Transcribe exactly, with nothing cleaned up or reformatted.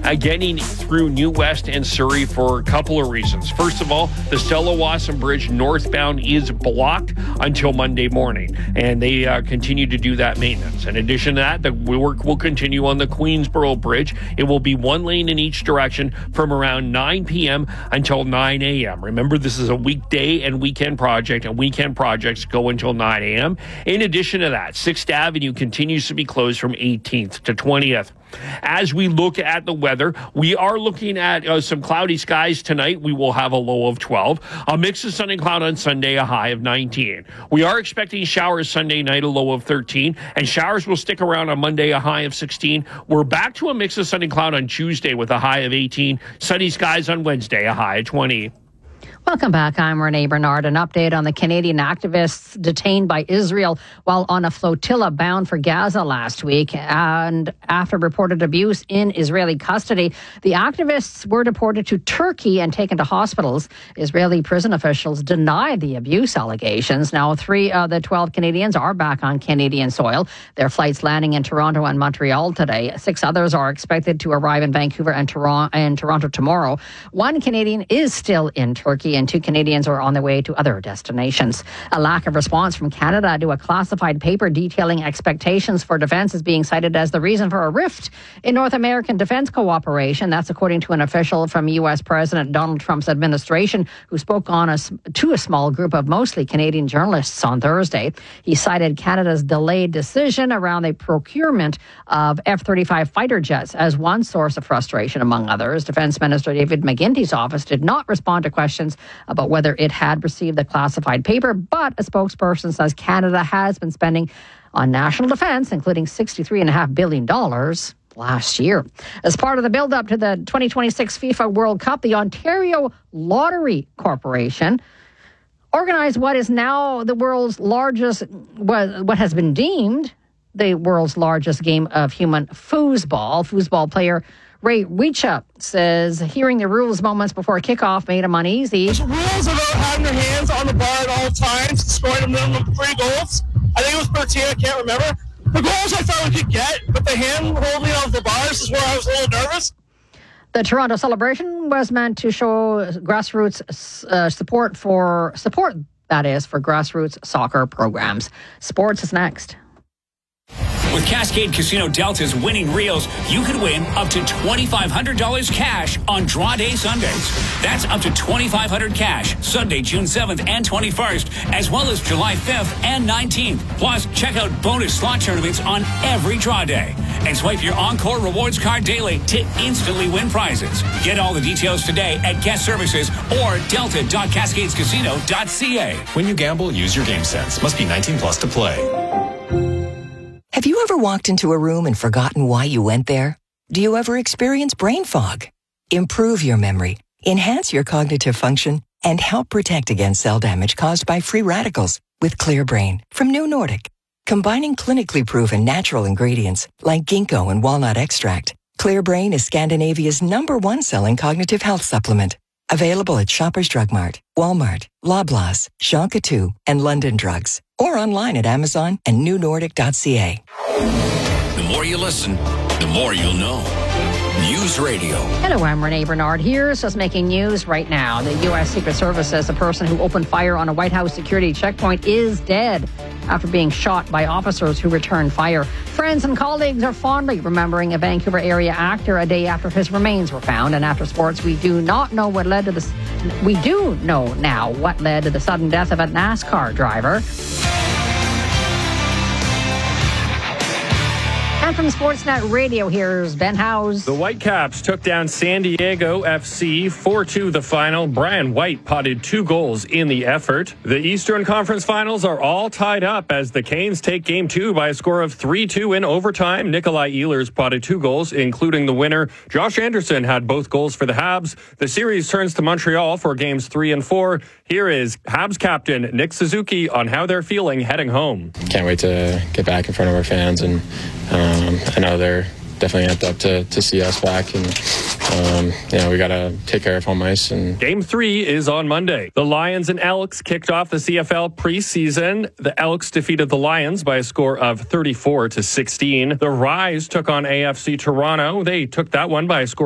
uh, getting through New West and Surrey for a couple of reasons. First of all, the Stella Wasson Bridge northbound is blocked until Monday morning, and they uh, continue to do that maintenance. In addition to that, the work will continue on the Queensboro Bridge. It will be one lane in each direction from around nine p.m. until nine a.m. Remember, this is a weekday and weekend project, and weekend projects go until nine a.m. In addition to that, sixth Avenue continues to be closed from eighteenth to twentieth. As we look at the weather, we are looking at uh, some cloudy skies tonight. We will have a low of twelve. A mix of sun and cloud on Sunday, a high of nineteen. We are expecting showers Sunday night, a low of thirteen. And showers will stick around on Monday, a high of sixteen. We're back to a mix of sun and cloud on Tuesday with a high of eighteen. Sunny skies on Wednesday, a high of twenty. Welcome back. I'm Renee Bernard. An update on the Canadian activists detained by Israel while on a flotilla bound for Gaza last week. And after reported abuse in Israeli custody, the activists were deported to Turkey and taken to hospitals. Israeli prison officials denied the abuse allegations. Now, three of the twelve Canadians are back on Canadian soil. Their flights landing in Toronto and Montreal today. Six others are expected to arrive in Vancouver and Toronto, and Toronto tomorrow. One Canadian is still in Turkey, and two Canadians are on their way to other destinations. A lack of response from Canada to a classified paper detailing expectations for defence is being cited as the reason for a rift in North American defence cooperation. That's according to an official from U S President Donald Trump's administration who spoke on a, to a small group of mostly Canadian journalists on Thursday. He cited Canada's delayed decision around the procurement of F thirty-five fighter jets as one source of frustration, among others. Defence Minister David McGuinty's office did not respond to questions about whether it had received the classified paper, but a spokesperson says Canada has been spending on national defence, including sixty-three point five billion dollars last year. As part of the build-up to the twenty twenty-six FIFA World Cup, the Ontario Lottery Corporation organized what is now the world's largest, what, what has been deemed the world's largest game of human foosball. Foosball player Ray Wicha says hearing the rules moments before kickoff made him uneasy. The rules about having your hands on the bar at all times, scoring a minimum of three goals. I think it was thirteen, I can't remember. The goals I thought we could get, but the hand holding of the bars is where I was a little nervous. The Toronto celebration was meant to show grassroots uh, support for support, that is, for grassroots soccer programs. Sports is next. With Cascade Casino Delta's winning reels, you could win up to twenty-five hundred dollars cash on draw day Sundays. That's up to twenty-five hundred dollars cash Sunday, June seventh and twenty-first, as well as July fifth and nineteenth. Plus, check out bonus slot tournaments on every draw day. And swipe your Encore Rewards card daily to instantly win prizes. Get all the details today at Guest Services or delta dot cascades casino dot c a. When you gamble, use your game sense. Must be nineteen plus to play. Have you ever walked into a room and forgotten why you went there? Do you ever experience brain fog? Improve your memory, enhance your cognitive function, and help protect against cell damage caused by free radicals with Clear Brain from New Nordic. Combining clinically proven natural ingredients like ginkgo and walnut extract, Clear Brain is Scandinavia's number one selling cognitive health supplement. Available at Shoppers Drug Mart, Walmart, Loblaws, Jean Coutu, and London Drugs. Or online at Amazon and new nordic dot c a. The more you listen, the more you'll know. News Radio. Hello, I'm Renee Bernard. Here's what's making news right now. The U S Secret Service says the person who opened fire on a White House security checkpoint is dead after being shot by officers who returned fire. Friends and colleagues are fondly remembering a Vancouver area actor a day after his remains were found. And after sports, we do not know what led to this. We do know now what led to the sudden death of a NASCAR driver. And from Sportsnet Radio, here's Ben Howes. The Whitecaps took down San Diego F C four two the final. Brian White potted two goals in the effort. The Eastern Conference Finals are all tied up as the Canes take Game two by a score of three two in overtime. Nikolai Ehlers potted two goals, including the winner. Josh Anderson had both goals for the Habs. The series turns to Montreal for Games three and four. Here is Habs captain Nick Suzuki on how they're feeling heading home. Can't wait to get back in front of our fans, and um, I know they're definitely amped up to, to see us back, and um, you know, we got to take care of home ice. And Game three is on Monday. The Lions and Elks kicked off the C F L preseason. The Elks defeated the Lions by a score of thirty-four to sixteen. The Rise took on A F C Toronto. They took that one by a score